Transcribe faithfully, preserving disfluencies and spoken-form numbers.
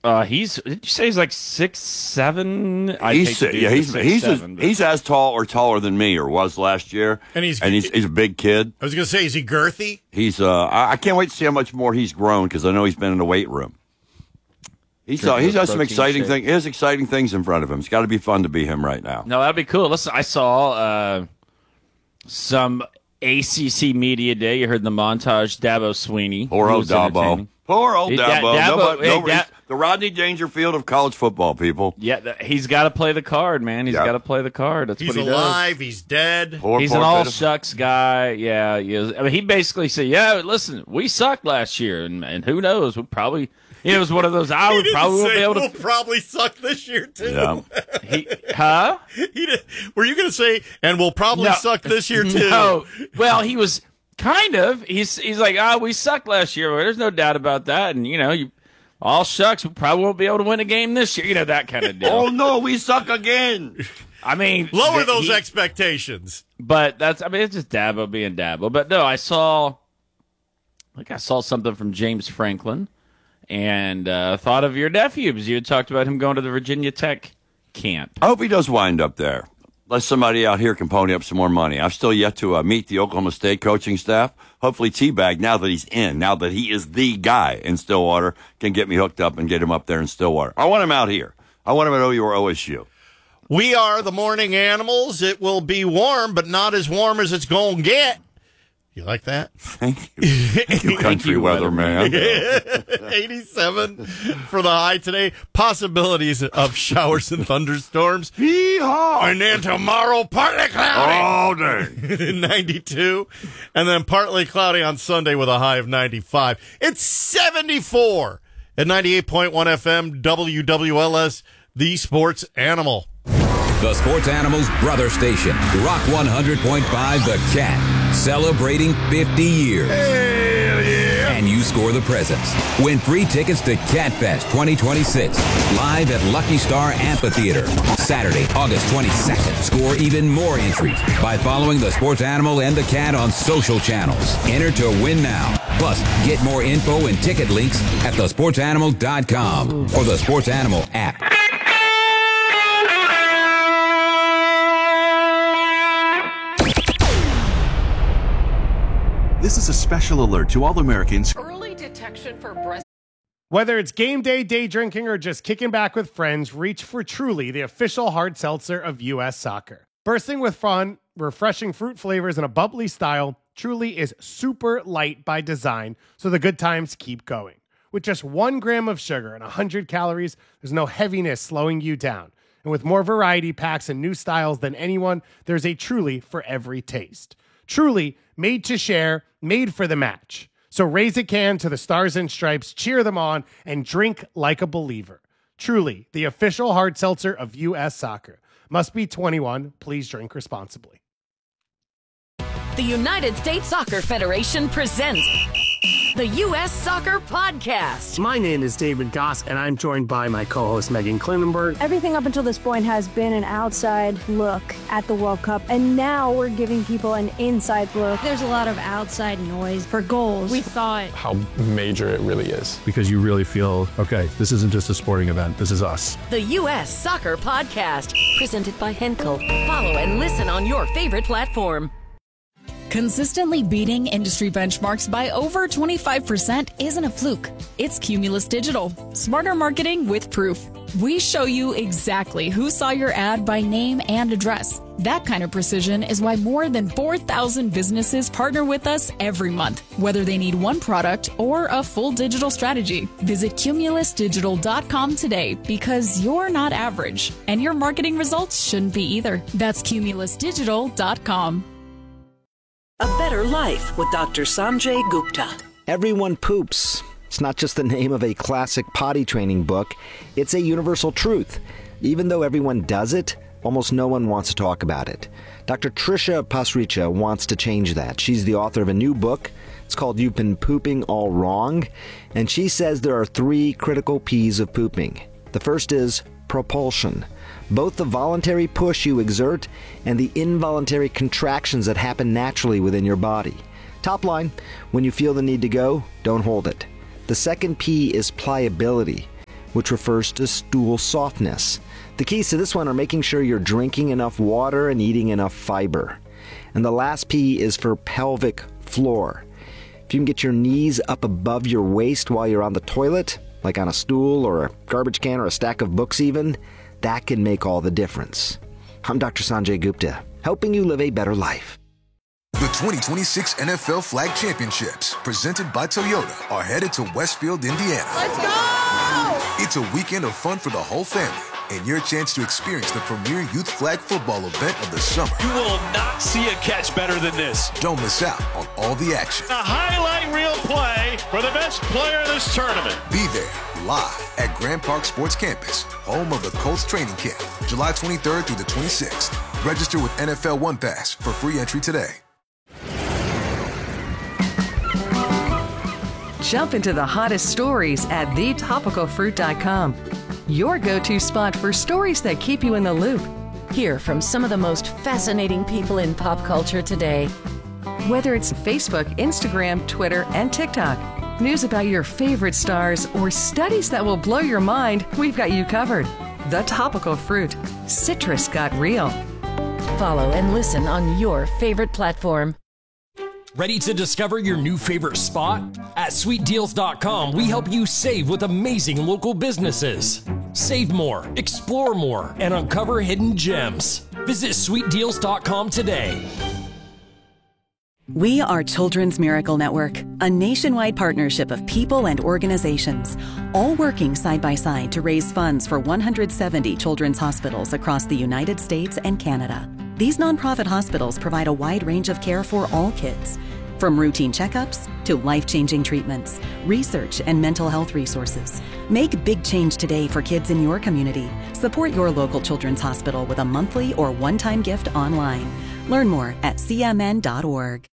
Uh, he's. Did you say he's like six seven? I he's hate to do yeah, he's six, he's seven, as, but- he's as tall or taller than me, or was last year. And he's and he's, he's a big kid. I was going to say, is he girthy? He's. Uh, I, I can't wait to see how much more he's grown because I know he's been in the weight room. He's uh, he's got some exciting things. He has exciting things in front of him. It's got to be fun to be him right now. No, that'd be cool. Listen, I saw uh, some A C C Media Day. You heard the montage. Dabo Sweeney. Poor old Dabo. Poor old Hey, Dabo. Da- Dabo- Nobody, hey, nobody- Da- the Rodney Dangerfield of college football, people. Yeah, th- he's got to play the card, man. He's Yeah. got to play the card. That's He's what he alive. He's dead. Poor, does. He's poor an all pitiful. shucks guy. Yeah, he is. I mean, he basically said, "Yeah, listen, we sucked last year, and, and who knows? We probably." It was one of those. I He would didn't probably won't say be able we'll to. probably suck this year too. Yeah. He, huh? He did, were you going to say, and we'll probably No. suck this year too? No. Well, he was kind of. He's he's like, oh, we sucked last year. Well, there's no doubt about that. And you know, you all shucks. We probably won't be able to win a game this year. You know, that kind of deal. Oh no, we suck again. I mean, Lower the- those he- expectations. But that's. I mean, it's just Dabo being Dabo. But no, I saw. Like I saw something from James Franklin, and uh, thought of your nephew because you had talked about him going to the Virginia Tech camp. I hope he does wind up there. Unless somebody out here can pony up some more money. I've still yet to uh, meet the Oklahoma State coaching staff. Hopefully T-Bag, now that he's in, now that he is the guy in Stillwater, can get me hooked up and get him up there in Stillwater. I want him out here. I want him at O U or O S U. We are the morning animals. It will be warm, but not as warm as it's going to get. You like that? Thank you. Thank you, country you, weatherman. eighty-seven for the high today. Possibilities of showers and thunderstorms. Yeehaw! And then tomorrow, partly cloudy. All day. ninety-two. And then partly cloudy on Sunday with a high of ninety-five. It's seventy-four at ninety-eight point one F M W W L S, the sports animal. The Sports Animals brother station, Rock one hundred point five The Cat, celebrating fifty years. Hell yeah! And you score the presents. Win free tickets to CatFest twenty twenty-six, live at Lucky Star Amphitheater, Saturday, August twenty-second. Score even more entries by following the Sports Animal and the Cat on social channels. Enter to win now. Plus, get more info and ticket links at the sports animal dot com or the Sports Animal app. This is a special alert to all Americans. Early detection for breast. Whether it's game day, day drinking, or just kicking back with friends, reach for Truly, the official hard seltzer of U S Soccer. Bursting with fun, refreshing fruit flavors, and a bubbly style, Truly is super light by design, so the good times keep going. With just one gram of sugar and one hundred calories, there's no heaviness slowing you down. And with more variety packs and new styles than anyone, there's a Truly for every taste. Truly, made to share, made for the match. So raise a can to the Stars and Stripes, cheer them on, and drink like a believer. Truly, the official hard seltzer of U S Soccer. Must be twenty-one. Please drink responsibly. The United States Soccer Federation presents the U S Soccer Podcast. My name is David Goss, and I'm joined by my co-host Megan Klinenberg. Everything up until this point has been an outside look at the World Cup, and now we're giving people an inside look. There's a lot of outside noise for goals. We thought how major it really is. Because you really feel, okay, this isn't just a sporting event, this is us. The U S Soccer Podcast, presented by Henkel. Follow and listen on your favorite platform. Consistently beating industry benchmarks by over twenty-five percent isn't a fluke. It's Cumulus Digital. Smarter marketing with proof. We show you exactly who saw your ad by name and address. That kind of precision is why more than four thousand businesses partner with us every month, whether they need one product or a full digital strategy. Visit cumulus digital dot com today because you're not average, and your marketing results shouldn't be either. That's cumulus digital dot com. A Better Life with Doctor Sanjay Gupta. Everyone poops. It's not just the name of a classic potty training book. It's a universal truth. Even though everyone does it, almost no one wants to talk about it. Doctor Trisha Pasricha wants to change that. She's the author of a new book. It's called You've Been Pooping All Wrong. And she says there are three critical P's of pooping. The first is propulsion. Both the voluntary push you exert and the involuntary contractions that happen naturally within your body. Top line, when you feel the need to go, don't hold it. The second P is pliability. which refers to stool softness. The keys to this one are making sure you're drinking enough water and eating enough fiber. And the last P is for pelvic floor. If you can get your knees up above your waist while you're on the toilet, like on a stool or a garbage can or a stack of books even, that can make all the difference. I'm Doctor Sanjay Gupta, helping you live a better life. The twenty twenty-six N F L Flag Championships, presented by Toyota, are headed to Westfield, Indiana. Let's go! It's a weekend of fun for the whole family, and your chance to experience the premier youth flag football event of the summer. You will not see a catch better than this. Don't miss out on all the action. A highlight reel play for the best player in this tournament. Be there, live at Grand Park Sports Campus, home of the Colts training camp, July twenty-third through the twenty-sixth. Register with N F L One Pass for free entry today. Jump into the hottest stories at the topical fruit dot com. Your go-to spot for stories that keep you in the loop. Hear from some of the most fascinating people in pop culture today. Whether it's Facebook, Instagram, Twitter, and TikTok, news about your favorite stars, or studies that will blow your mind, we've got you covered. The Topical Fruit. Citrus got real. Follow and listen on your favorite platform. Ready to discover your new favorite spot? At sweet deals dot com, we help you save with amazing local businesses. Save more, explore more, and uncover hidden gems. Visit sweet deals dot com today. We are Children's Miracle Network, a nationwide partnership of people and organizations, all working side by side to raise funds for one hundred seventy children's hospitals across the United States and Canada. These nonprofit hospitals provide a wide range of care for all kids, from routine checkups to life-changing treatments, research, and mental health resources. Make big change today for kids in your community. Support your local children's hospital with a monthly or one-time gift online. Learn more at c m n dot org.